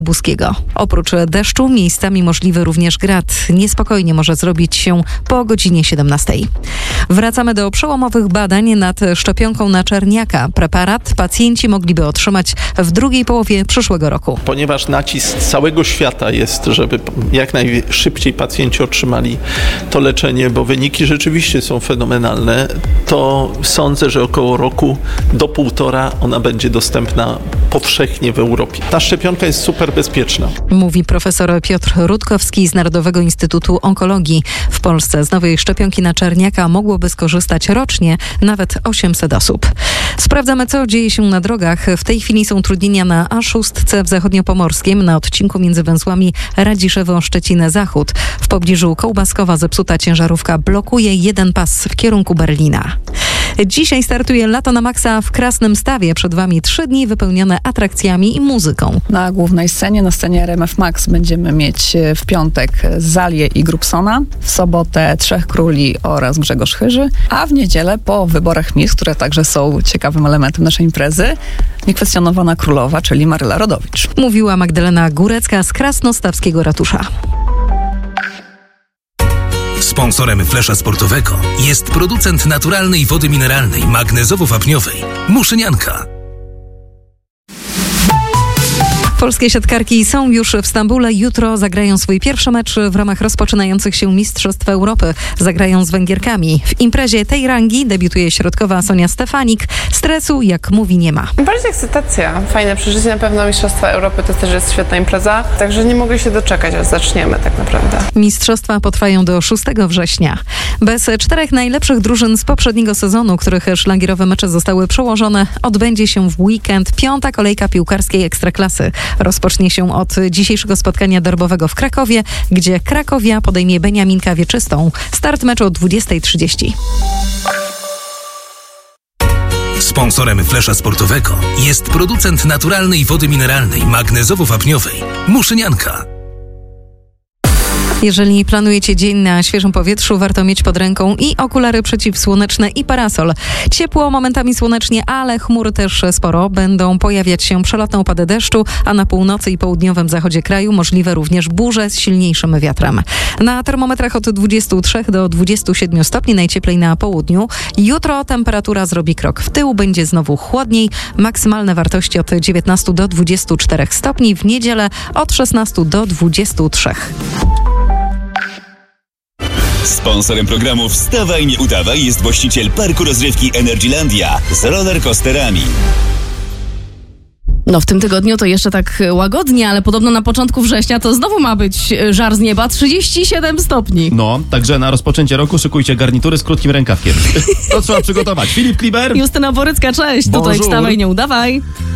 Buskiego. Oprócz deszczu miejscami możliwy również grad. Niespokojnie może zrobić się po godzinie 17. Wracamy do przełomowych badań nad szczepionką na czerniaka. Preparat pacjenci mogliby otrzymać w drugiej połowie przyszłego roku. Ponieważ nacisk całego świata jest, żeby jak najszybciej pacjenci otrzymali to leczenie, bo wyniki rzeczywiście są fenomenalne, to sądzę, że około roku do 1,5 ona będzie dostępna powszechnie w Europie. Ta szczepionka jest super bezpieczna. Mówi profesor Piotr Rutkowski z Narodowego Instytutu Onkologii. W Polsce z nowej szczepionki na czerniaka mogłoby skorzystać rocznie nawet 800 osób. Sprawdzamy, co dzieje się na drogach. W tej chwili są utrudnienia na A6 w zachodniopomorskim na odcinku między węzłami Radziszewo-Szczecinę-Zachód. W pobliżu Kołbaskowa zepsuta ciężarówka blokuje jeden pas w kierunku Berlina. Dzisiaj startuje Lato na Maxa w Krasnymstawie. Przed Wami 3 dni wypełnione atrakcjami i muzyką. Na głównej scenie, na scenie RMF Max będziemy mieć w piątek Zalię i Grubsona, w sobotę Trzech Króli oraz Grzegorz Chyży, a w niedzielę po wyborach Miss, które także są ciekawym elementem naszej imprezy, niekwestionowana królowa, czyli Maryla Rodowicz. Mówiła Magdalena Górecka z Krasnostawskiego Ratusza. Sponsorem Flesza Sportowego jest producent naturalnej wody mineralnej magnezowo-wapniowej Muszynianka. Polskie siatkarki są już w Stambule. Jutro zagrają swój pierwszy mecz w ramach rozpoczynających się Mistrzostw Europy. Zagrają z Węgierkami. W imprezie tej rangi debiutuje środkowa Sonia Stefanik. Stresu, jak mówi, nie ma. Bardziej ekscytacja. Fajne przeżycie. Na pewno Mistrzostwa Europy to też jest świetna impreza. Także nie mogę się doczekać, aż zaczniemy tak naprawdę. Mistrzostwa potrwają do 6 września. Bez 4 najlepszych drużyn z poprzedniego sezonu, których szlagierowe mecze zostały przełożone, odbędzie się w weekend 5. kolejka piłkarskiej Ekstraklasy. Rozpocznie się od dzisiejszego spotkania derbowego w Krakowie, gdzie Krakowia podejmie Beniaminka Wieczystą. Start meczu o 20:30. Sponsorem Flesza Sportowego jest producent naturalnej wody mineralnej magnezowo-wapniowej Muszynianka. Jeżeli planujecie dzień na świeżym powietrzu, warto mieć pod ręką i okulary przeciwsłoneczne i parasol. Ciepło, momentami słonecznie, ale chmur też sporo. Będą pojawiać się przelotne opady deszczu, a na północy i południowym zachodzie kraju możliwe również burze z silniejszym wiatrem. Na termometrach od 23 do 27 stopni, najcieplej na południu. Jutro temperatura zrobi krok w tył, będzie znowu chłodniej. Maksymalne wartości od 19 do 24 stopni. W niedzielę od 16 do 23. Sponsorem programu Wstawaj, nie udawaj jest właściciel parku rozrywki Energylandia z rollercoasterami. No w tym tygodniu to jeszcze tak łagodnie, ale podobno na początku września to znowu ma być żar z nieba, 37 stopni. No, także na rozpoczęcie roku szykujcie garnitury z krótkim rękawkiem. To trzeba przygotować. Filip Kliber. Justyna Borycka, cześć. Bonjour. Tutaj Wstawaj, nie udawaj.